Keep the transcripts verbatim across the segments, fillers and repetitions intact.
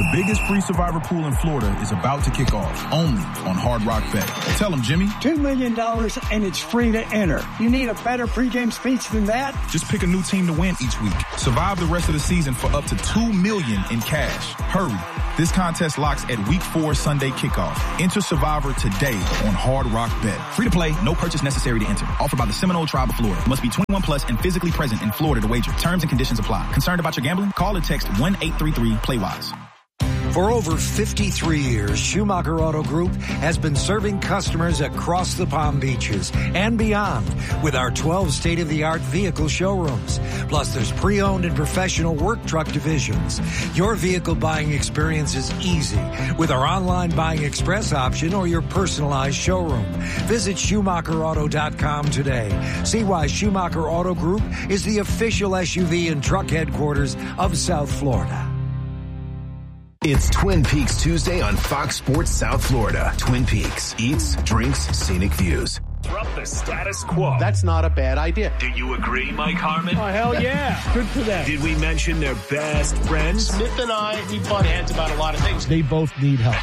The biggest free Survivor pool in Florida is about to kick off, only on Hard Rock Bet. Tell them, Jimmy. Two million dollars and it's free to enter. You need a better pregame speech than that? Just pick a new team to win each week. Survive the rest of the season for up to two million dollars in cash. Hurry. This contest locks at week four Sunday kickoff. Enter Survivor today on Hard Rock Bet. Free to play, no purchase necessary to enter. Offered by the Seminole Tribe of Florida. Must be twenty-one plus and physically present in Florida to wager. Terms and conditions apply. Concerned about your gambling? Call or text one eight three three play wise. For over fifty-three years, Schumacher Auto Group has been serving customers across the Palm Beaches and beyond with our twelve state-of-the-art vehicle showrooms. Plus, there's pre-owned and professional work truck divisions. Your vehicle buying experience is easy with our online buying express option or your personalized showroom. Visit Schumacher Auto dot com today. See why Schumacher Auto Group is the official S U V and truck headquarters of South Florida. It's Twin Peaks Tuesday on Fox Sports South Florida. Twin Peaks. Eats, drinks, scenic views. Disrupt the status quo. That's not a bad idea. Do you agree, Mike Harmon? Oh, hell yeah. Good for them. Did we mention their best friends? Smith and I, we butt heads about a lot of things. They both need help.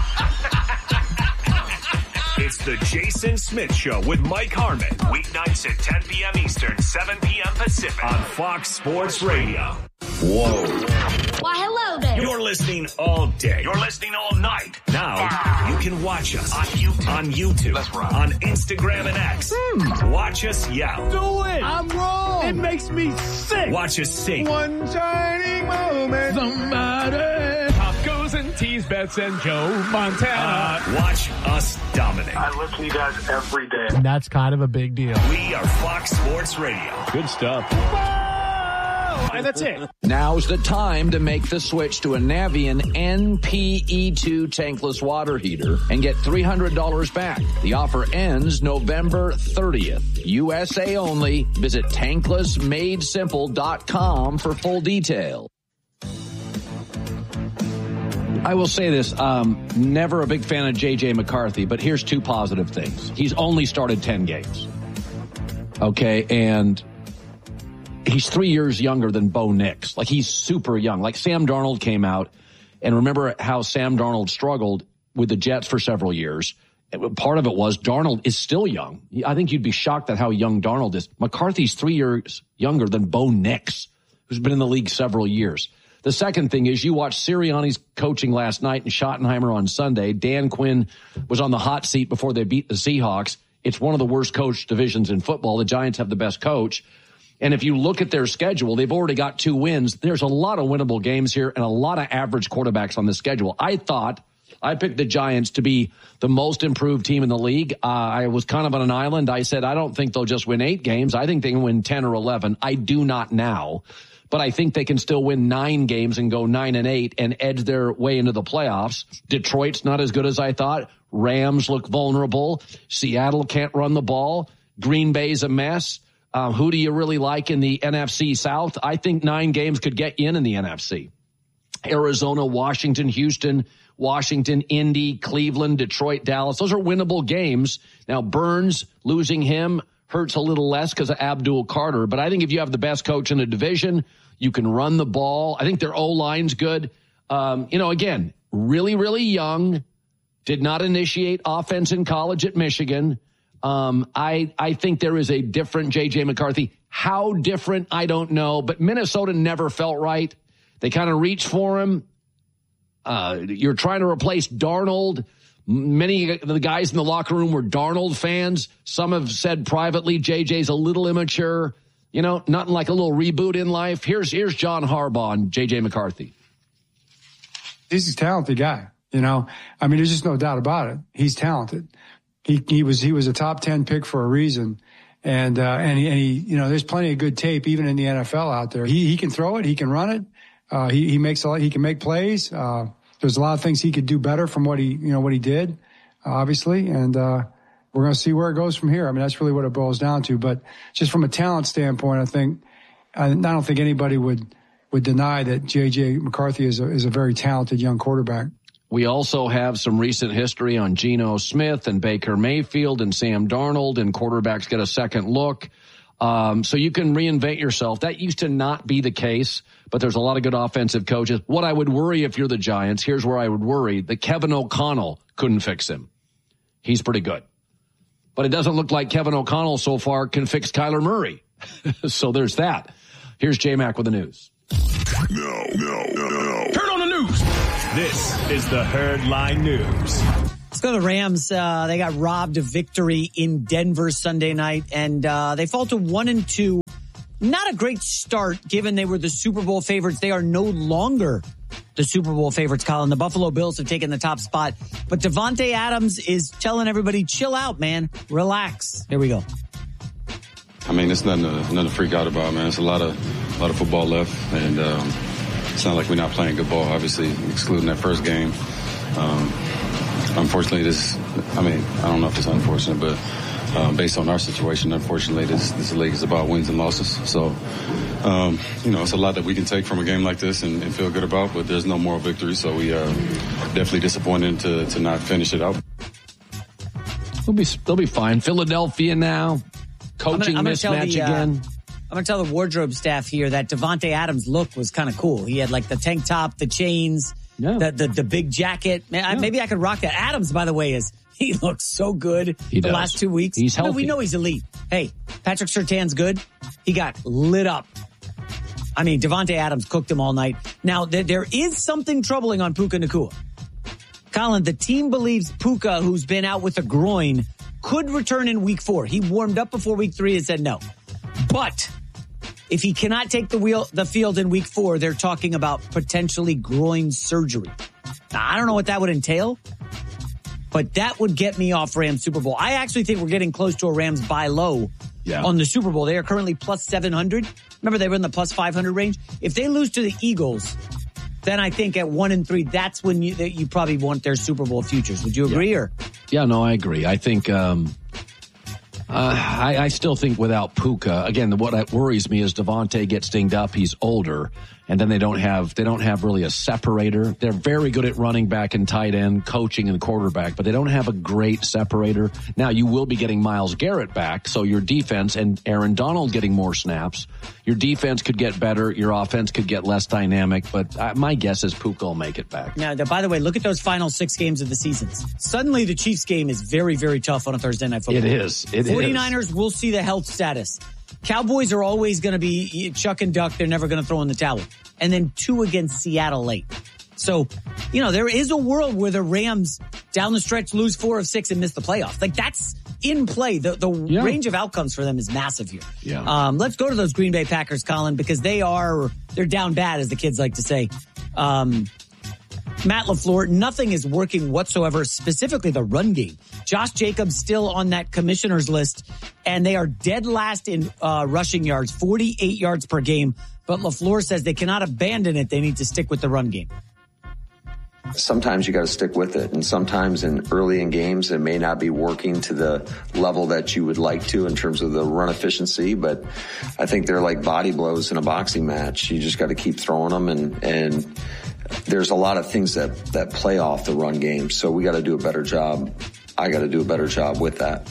It's the Jason Smith Show with Mike Harmon. Weeknights at ten p.m. Eastern, seven p.m. Pacific on Fox Sports Radio. Whoa. Why, hello there. You're listening all day. You're listening all night. Now, you can watch us on YouTube, on, YouTube, Let's run. on Instagram and X. Hmm. Watch us yell. Do it. I'm wrong. It makes me sick. Watch us sing. One shining moment. Somebody. Pop goes and tease Bets and Joe Montana. Uh, watch us dominate. I listen to you guys every day. And that's kind of a big deal. We are Fox Sports Radio. Good stuff. And that's it. Now's the time to make the switch to a Navien N P E two tankless water heater and get three hundred dollars back. The offer ends November thirtieth. U S A only. Visit tankless made simple dot com for full detail. I will say this, um, never a big fan of J J McCarthy, but here's two positive things. He's only started ten games. Okay, and he's three years younger than Bo Nix. Like, he's super young. Like, Sam Darnold came out, and remember how Sam Darnold struggled with the Jets for several years. Part of it was Darnold is still young. I think you'd be shocked at how young Darnold is. McCarthy's three years younger than Bo Nix, who's been in the league several years. The second thing is you watched Sirianni's coaching last night and Schottenheimer on Sunday. Dan Quinn was on the hot seat before they beat the Seahawks. It's one of the worst coached divisions in football. The Giants have the best coach. And if you look at their schedule, they've already got two wins. There's a lot of winnable games here and a lot of average quarterbacks on the schedule. I thought I picked the Giants to be the most improved team in the league. Uh, I was kind of on an island. I said, I don't think they'll just win eight games. I think they can win ten or eleven. I do not now. But I think they can still win nine games and go nine and eight and edge their way into the playoffs. Detroit's not as good as I thought. Rams look vulnerable. Seattle can't run the ball. Green Bay's a mess. Uh, who do you really like in the N F C South? I think nine games could get you in in the N F C. Arizona, Washington, Houston, Washington, Indy, Cleveland, Detroit, Dallas. Those are winnable games. Now, Burns, losing him hurts a little less because of Abdul Carter. But I think if you have the best coach in the division, you can run the ball. I think their O-line's good. Um, you know, again, really, really young. Did not initiate offense in college at Michigan. Um, I, I think there is a different J J McCarthy. How different, I don't know. But Minnesota never felt right. They kind of reached for him. Uh, you're trying to replace Darnold. Many of the guys in the locker room were Darnold fans. Some have said privately J J's a little immature. You know, nothing like a little reboot in life. Here's here's John Harbaugh and J J McCarthy. He's a talented guy. You know, I mean, there's just no doubt about it. He's talented. He he was he was a top ten pick for a reason, and uh, and he, and he you know there's plenty of good tape even in the N F L out there. He he can throw it. He can run it. Uh, he he makes a lot. He can make plays. Uh, there's a lot of things he could do better from what he you know what he did, obviously, and. Uh, We're going to see where it goes from here. I mean, that's really what it boils down to. But just from a talent standpoint, I think I don't think anybody would would deny that J J McCarthy is a, is a very talented young quarterback. We also have some recent history on Geno Smith and Baker Mayfield and Sam Darnold, and quarterbacks get a second look. Um, so you can reinvent yourself. That used to not be the case, but there's a lot of good offensive coaches. What I would worry if you're the Giants, here's where I would worry, that Kevin O'Connell couldn't fix him. He's pretty good. But it doesn't look like Kevin O'Connell so far can fix Kyler Murray. So there's that. Here's J-Mac with the news. No, no, no, no. Turn on the news. This is the Herd Line News. Let's go to the Rams. Uh, they got robbed of victory in Denver Sunday night, and uh, they fall to one and two. Not a great start, given they were the Super Bowl favorites. They are no longer the Super Bowl favorites, Colin. The Buffalo Bills have taken the top spot, but Davante Adams is telling everybody, chill out, man. Relax. Here we go. I mean, it's nothing to, nothing to freak out about, man. It's a lot of a lot of football left, and um, it's not like we're not playing good ball, obviously, excluding that first game. Um, unfortunately, this, I mean, I don't know if it's unfortunate, but um, based on our situation, unfortunately, this, this league is about wins and losses. So, um, you know, it's a lot that we can take from a game like this and, and feel good about, but there's no moral victory, so we are definitely disappointed to, to not finish it out. They'll be, they'll be fine. Philadelphia now. Coaching I'm gonna, I'm gonna mismatch the, uh, again. I'm going to tell the wardrobe staff here that Davante Adams' look was kind of cool. He had like the tank top, the chains, yeah. the, the the big jacket. Yeah. Maybe I could rock that. Adams, by the way, is he looks so good he the does. last two weeks. He's healthy. I mean, we know he's elite. Hey, Patrick Surtain's good. He got lit up. I mean, Davante Adams cooked him all night. Now, there, there is something troubling on Puka Nacua. Colin, the team believes Puka, who's been out with a groin, could return in week four. He warmed up before week three and said no. But if he cannot take the wheel, the field in week four, they're talking about potentially groin surgery. Now, I don't know what that would entail, but that would get me off Rams Super Bowl. I actually think we're getting close to a Rams buy low yeah. on the Super Bowl. They are currently plus seven hundred. Remember, they were in the plus five hundred range. If they lose to the Eagles, then I think at one and three, that's when you you probably want their Super Bowl futures. Would you agree? Yeah. Or yeah, no, I agree. I think um, uh, I, I still think without Puka, again, what worries me is Davante gets dinged up. He's older, and then they don't have they don't have really a separator. They're very good at running back and tight end, coaching and quarterback, but they don't have a great separator. Now you will be getting Myles Garrett back, so your defense and Aaron Donald getting more snaps. Your defense could get better. Your offense could get less dynamic, but uh, my guess is Puka will make it back. Now, by the way, look at those final six games of the season. Suddenly, the Chiefs game is very, very tough on a Thursday Night Football. It is. It forty-niners is. will see the health status. Cowboys are always going to be chuck and duck. They're never going to throw in the towel. And then two against Seattle late. So, you know, there is a world where the Rams down the stretch lose four of six and miss the playoffs. Like, that's in play. The the yeah. range of outcomes for them is massive here. Yeah. Um, let's go to those Green Bay Packers, Colin, because they are, they're down bad, as the kids like to say. Um, Matt LaFleur, nothing is working whatsoever, specifically the run game. Josh Jacobs still on that commissioner's list, and they are dead last in uh, rushing yards, forty-eight yards per game. But LaFleur says they cannot abandon it. They need to stick with the run game. Sometimes you got to stick with it. And sometimes in early in games, it may not be working to the level that you would like to in terms of the run efficiency. But I think they're like body blows in a boxing match. You just got to keep throwing them. And, and there's a lot of things that, that play off the run game. So we got to do a better job. I got to do a better job with that.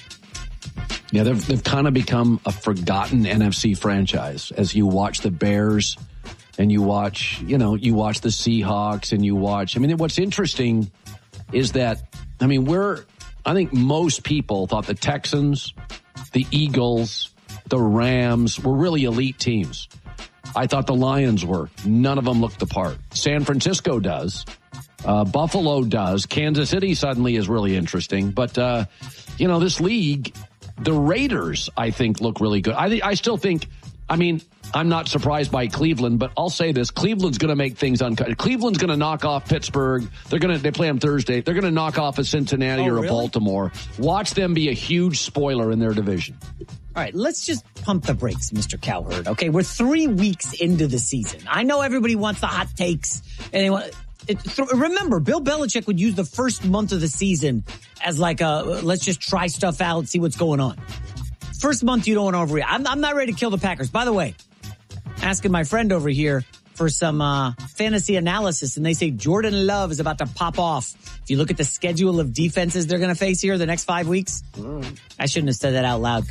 Yeah, they've, they've kind of become a forgotten N F C franchise as you watch the Bears and you watch, you know, you watch the Seahawks and you watch. I mean, what's interesting is that, I mean, we're, I think most people thought the Texans, the Eagles, the Rams were really elite teams. I thought the Lions were. None of them looked the part. San Francisco does. Uh, Buffalo does. Kansas City suddenly is really interesting. But, uh, you know, this league, the Raiders, I think, look really good. I th- I still think, I mean, I'm not surprised by Cleveland, but I'll say this. Cleveland's going to make things uncut. Cleveland's going to knock off Pittsburgh. They're going to, they play them Thursday. They're going to knock off a Cincinnati oh, or a really? Baltimore. Watch them be a huge spoiler in their division. All right, let's just pump the brakes, Mister Cowherd. Okay, we're three weeks into the season. I know everybody wants the hot takes, and they want. It, remember, Bill Belichick would use the first month of the season as like a let's just try stuff out, see what's going on. First month, you don't want to overreact. I'm, I'm not ready to kill the Packers. By the way, asking my friend over here for some uh, fantasy analysis, and they say Jordan Love is about to pop off. If you look at the schedule of defenses they're going to face here the next five weeks, mm. I shouldn't have said that out loud because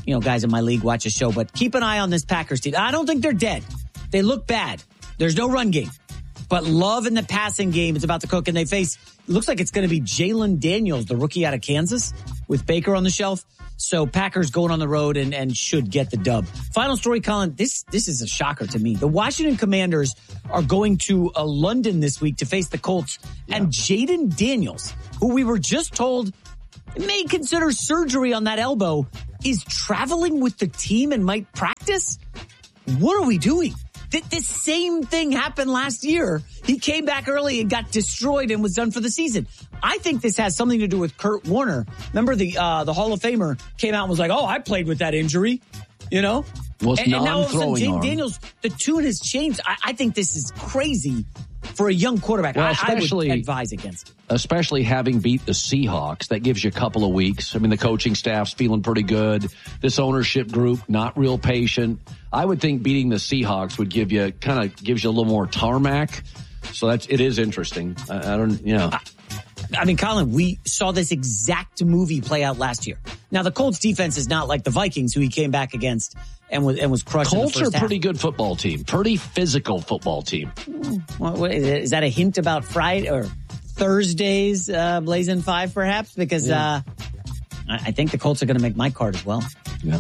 you know, guys in my league watch a show, but keep an eye on this Packers team. I don't think they're dead. They look bad. There's no run game. But Love in the passing game is about to cook, and they face, it looks like it's going to be Jalen Daniels, the rookie out of Kansas, with Baker on the shelf. So Packers going on the road and, and should get the dub. Final story, Colin, this this is a shocker to me. The Washington Commanders are going to uh, London this week to face the Colts. Yeah. And Jaden Daniels, who we were just told may consider surgery on that elbow, is traveling with the team and might practice? What are we doing? This same thing happened last year. He came back early and got destroyed and was done for the season. I think this has something to do with Kurt Warner. Remember the uh, the Hall of Famer came out and was like, oh, I played with that injury, you know? Well, and, and now all of a sudden, Jaden arm. Daniels, the tune has changed. I, I think this is crazy for a young quarterback. Well, I, especially, I would advise against it. Especially having beat the Seahawks. That gives you a couple of weeks. I mean, the coaching staff's feeling pretty good. This ownership group, not real patient. I would think beating the Seahawks would give you, kind of gives you a little more tarmac. So that's, it is interesting. I, I don't, you know. I, I mean, Colin, we saw this exact movie play out last year. Now, the Colts defense is not like the Vikings, who he came back against and was and was crushed. Colts in the first are a pretty half. good football team, pretty physical football team. What, what, is that a hint about Friday or Thursday's uh, Blazing Five, perhaps? Because yeah. uh, I, I think the Colts are going to make my card as well. Yeah.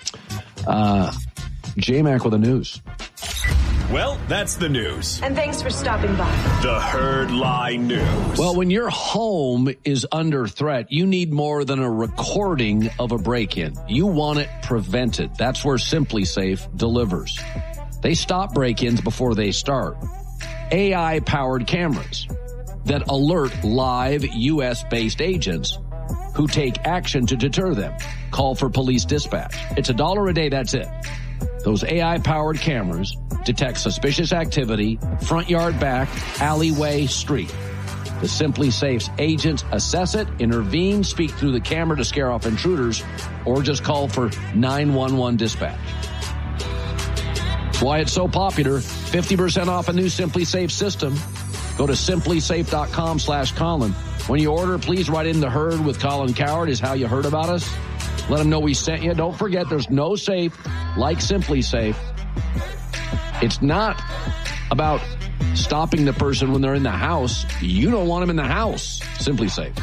Uh, J-Mac with the news. Well, that's the news. And thanks for stopping by. The Herd Lie News. Well, when your home is under threat, you need more than a recording of a break-in. You want it prevented. That's where Simply Safe delivers. They stop break-ins before they start. A I-powered cameras that alert live U S-based agents who take action to deter them. Call for police dispatch. It's a dollar a day, that's it. Those A I-powered cameras detect suspicious activity, front yard, back, alleyway, street. The Simply Safe's agents assess it, intervene, speak through the camera to scare off intruders, or just call for nine one one dispatch. That's why it's so popular. fifty percent off a new Simply Safe system. Go to simply safe dot com slash Colin. When you order, please write in the Herd with Colin Cowherd is how you heard about us. Let them know we sent you. Don't forget, there's no safe like Simply Safe. It's not about stopping the person when they're in the house. You don't want them in the house. Simply Safe.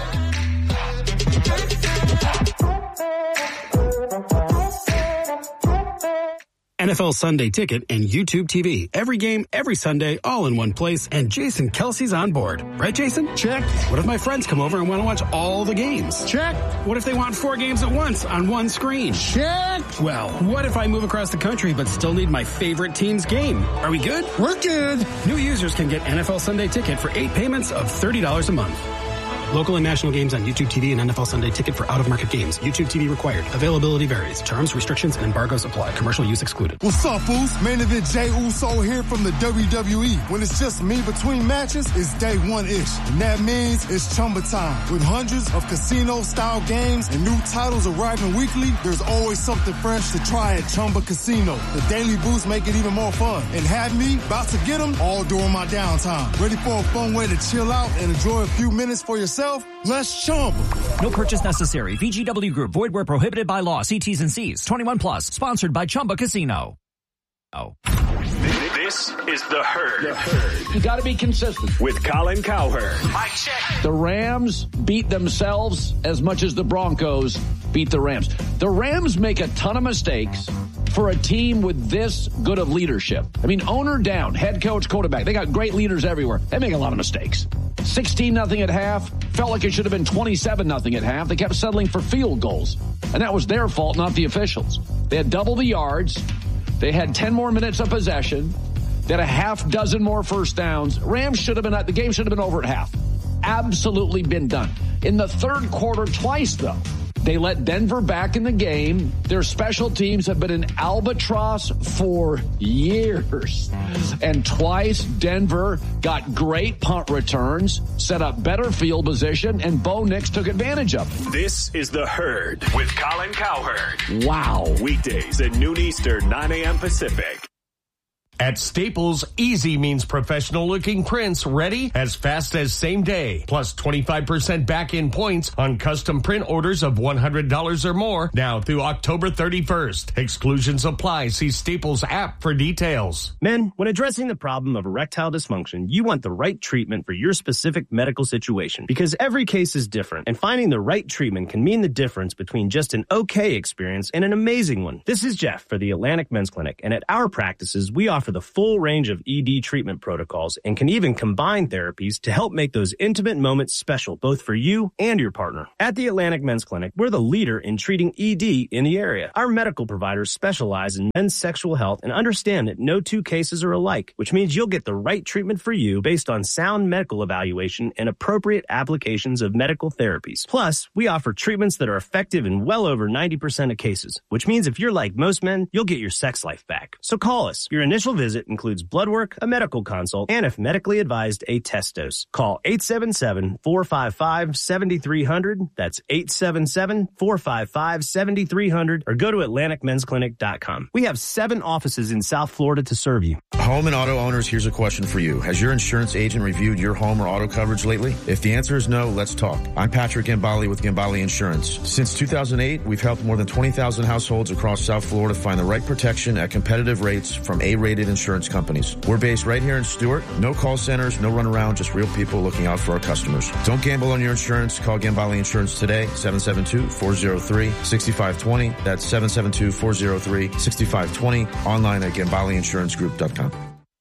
N F L Sunday Ticket and YouTube T V. Every game, every Sunday, all in one place. And Jason Kelsey's on board. Right, Jason? Check. What if my friends come over and want to watch all the games? Check. What if they want four games at once on one screen? Check. Well, what if I move across the country but still need my favorite team's game? Are we good? We're good. New users can get N F L Sunday Ticket for eight payments of thirty dollars a month. Local and national games on YouTube T V and N F L Sunday Ticket for out-of-market games. YouTube T V required. Availability varies. Terms, restrictions, and embargoes apply. Commercial use excluded. What's up, fools? Main event Jey Uso here from the W W E. When it's just me between matches, it's day one-ish. And that means it's Chumba time. With hundreds of casino-style games and new titles arriving weekly, there's always something fresh to try at Chumba Casino. The daily boosts make it even more fun. And have me about to get them all during my downtime. Ready for a fun way to chill out and enjoy a few minutes for yourself? Let's Chumba. No purchase necessary. V G W Group. Void where prohibited by law. See T's and C's. twenty-one plus. Sponsored by Chumba Casino. Oh. This is The Herd. The Herd. You got to be consistent. With Colin Cowherd. I check. The Rams beat themselves as much as the Broncos beat the Rams. The Rams make a ton of mistakes for a team with this good of leadership. I mean, owner down, head coach, quarterback. They got great leaders everywhere. They make a lot of mistakes. sixteen nothing at half. Felt like it should have been twenty-seven nothing at half. They kept settling for field goals. And that was their fault, not the officials. They had double the yards. They had ten more minutes of possession. They had a half dozen more first downs. Rams should have been at the game should have been over at half. Absolutely been done. In the third quarter, twice though, they let Denver back in the game. Their special teams have been an albatross for years. And twice, Denver got great punt returns, set up better field position, and Bo Nix took advantage of it. This is The Herd with Colin Cowherd. Wow. Weekdays at noon Eastern, nine a.m. Pacific. At Staples, easy means professional-looking prints ready as fast as same day. Plus twenty-five percent back-in points on custom print orders of one hundred dollars or more now through October thirty-first. Exclusions apply. See Staples app for details. Men, when addressing the problem of erectile dysfunction, you want the right treatment for your specific medical situation because every case is different, and finding the right treatment can mean the difference between just an okay experience and an amazing one. This is Jeff for the Atlantic Men's Clinic, and at our practices, we offer the full range of E D treatment protocols and can even combine therapies to help make those intimate moments special, both for you and your partner. At the Atlantic Men's Clinic, we're the leader in treating E D in the area. Our medical providers specialize in men's sexual health and understand that no two cases are alike, which means you'll get the right treatment for you based on sound medical evaluation and appropriate applications of medical therapies. Plus, we offer treatments that are effective in well over ninety percent of cases, which means if you're like most men, you'll get your sex life back. So call us. Your initial visit includes blood work, a medical consult, and if medically advised, a test dose. Call eight seven seven, four five five, seven three zero zero. That's eight seven seven, four five five, seven three zero zero or go to atlantic men's clinic dot com. We have seven offices in South Florida to serve you. Home and auto owners, here's a question for you. Has your insurance agent reviewed your home or auto coverage lately? If the answer is no, let's talk. I'm Patrick Gambale with Gambale Insurance. Since two thousand eight, we've helped more than twenty thousand households across South Florida find the right protection at competitive rates from A-rated insurance companies. We're based right here in Stewart. No call centers, no runaround, just real people looking out for our customers. Don't gamble on your insurance. Call Gambale Insurance today, seven seven two, four zero three, six five two zero. That's seven seven two, four zero three, six five two zero. Online at gambale insurance group dot com.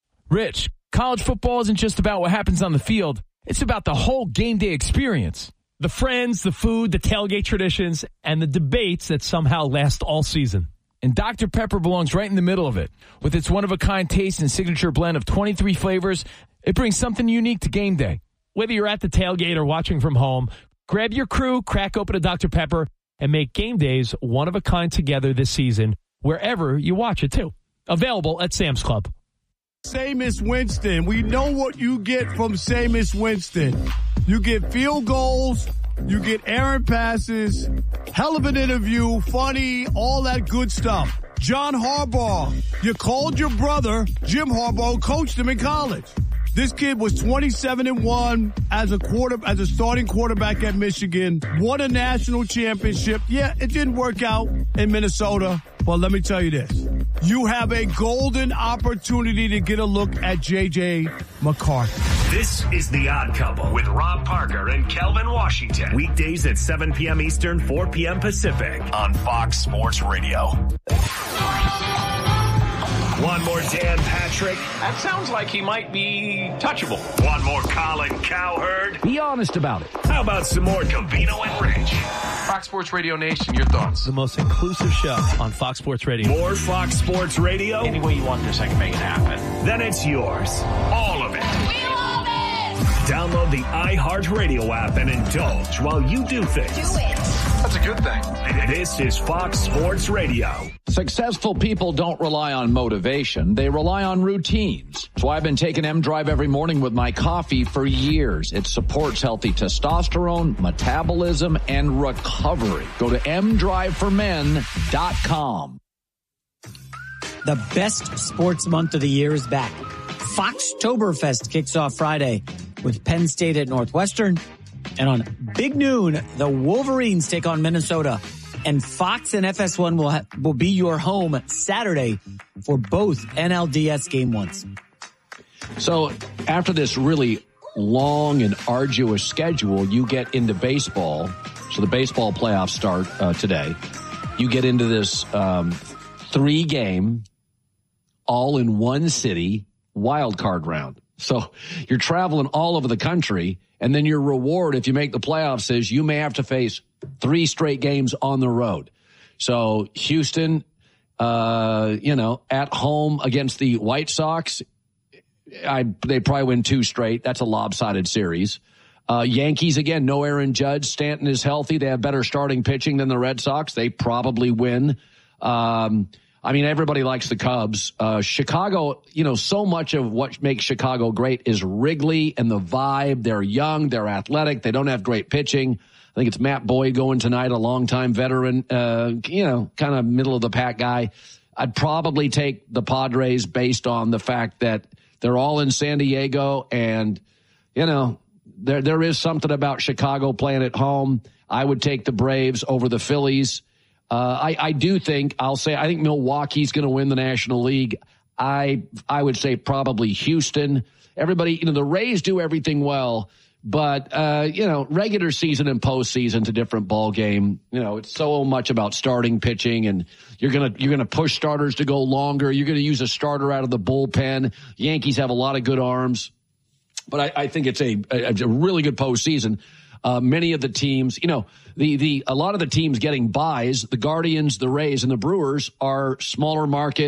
Rich, college football isn't just about what happens on the field. It's about the whole game day experience. The friends, the food, the tailgate traditions, and the debates that somehow last all season. And Doctor Pepper belongs right in the middle of it. With its one-of-a-kind taste and signature blend of twenty-three flavors, it brings something unique to game day. Whether you're at the tailgate or watching from home, grab your crew, crack open a Doctor Pepper, and make game days one-of-a-kind together this season, wherever you watch it, too. Available at Sam's Club. Jameis Winston. We know what you get from Jameis Winston. You get field goals. You get errant passes. Hell of an interview. Funny. All that good stuff. John Harbaugh. You called your brother, Jim Harbaugh, coached him in college. This kid was twenty-seven and one as a quarter, as a starting quarterback at Michigan. Won a national championship. Yeah, it didn't work out in Minnesota. But let me tell you this. You have a golden opportunity to get a look at J J McCarthy. This is The Odd Couple with Rob Parker and Kelvin Washington. Weekdays at seven p.m. Eastern, four p.m. Pacific on Fox Sports Radio. One more Dan Patrick. That sounds like he might be touchable. One more Colin Cowherd. Be honest about it. How about some more Covino and Rich? Fox Sports Radio Nation, your thoughts? The most inclusive show on Fox Sports Radio. More Fox Sports Radio? Any way you want this, I can make it happen. Then it's yours. All of it. We love it! Download the iHeartRadio app and indulge while you do things. Do it. That's a good thing. This is Fox Sports Radio. Successful people don't rely on motivation. They rely on routines. So I've been taking M-Drive every morning with my coffee for years. It supports healthy testosterone, metabolism, and recovery. Go to m drive for men dot com. The best sports month of the year is back. Foxtoberfest kicks off Friday with Penn State at Northwestern. And on Big Noon, the Wolverines take on Minnesota. And Fox and F S one will ha- will be your home Saturday for both N L D S game ones. So after this really long and arduous schedule, you get into baseball. So the baseball playoffs start uh, today. You get into this um, three-game, all in one city wild card round. So you're traveling all over the country, and then your reward if you make the playoffs is you may have to face three straight games on the road. So Houston, uh, you know, at home against the White Sox, I, they probably win two straight. That's a lopsided series. Uh, Yankees, again, no Aaron Judge. Stanton is healthy. They have better starting pitching than the Red Sox. They probably win. Um, I mean, everybody likes the Cubs. Uh, Chicago, you know, so much of what makes Chicago great is Wrigley and the vibe. They're young. They're athletic. They don't have great pitching. I think it's Matt Boyd going tonight, a longtime veteran, uh, you know, kind of middle of the pack guy. I'd probably take the Padres based on the fact that they're all in San Diego, and, you know, there there is something about Chicago playing at home. I would take the Braves over the Phillies. Uh, I, I do think, I'll say, I think Milwaukee's going to win the National League. I I would say probably Houston. Everybody, you know, the Rays do everything well, but, uh, you know, regular season and postseason's a different ball game. You know, it's so much about starting pitching, and you're going to, you're going to push starters to go longer. You're going to use a starter out of the bullpen. Yankees have a lot of good arms, but I, I think it's a, a, a really good postseason. Uh, many of the teams, you know, the, the, a lot of the teams getting buys, the Guardians, the Rays, and the Brewers are smaller market,